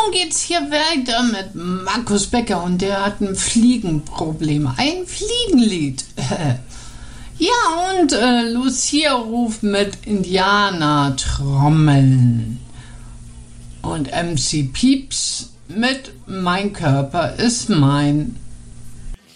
nun geht's hier weiter mit Markus Becker und der hat ein Fliegenproblem. Ein Fliegenlied. Ja, und Lucia ruft mit Indianertrommeln. Und MC Pieps mit Mein Körper ist mein.